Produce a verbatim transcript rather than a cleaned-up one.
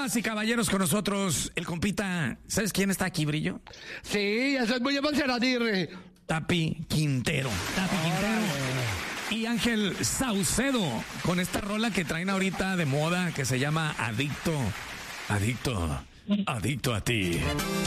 Damas y caballeros, con nosotros el compita. ¿Sabes quién está aquí, Brillo? Sí, eso es muy emocionante. Tapi Quintero. Tapi Quintero. Y Ángel Saucedo, con esta rola que traen ahorita de moda que se llama Adicto. Adicto. Adicto a ti.